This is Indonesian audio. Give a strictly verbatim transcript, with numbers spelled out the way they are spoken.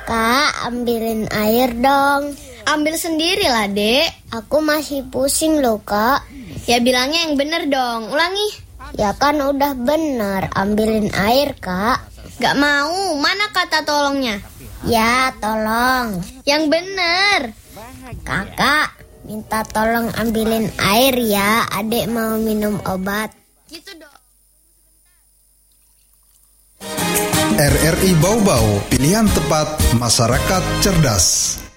Kak, ambilin air dong. Ambil sendirilah, Dek. Aku masih pusing loh, Kak. Ya bilangnya yang bener dong. Ulangi. Ya kan udah bener. Ambilin air, Kak. Gak mau. Mana kata tolongnya? Ya, tolong. Yang bener. Kakak, minta tolong ambilin air ya. Adek mau minum obat. Gitu dong. R R I Bau Bau, pilihan tepat masyarakat cerdas.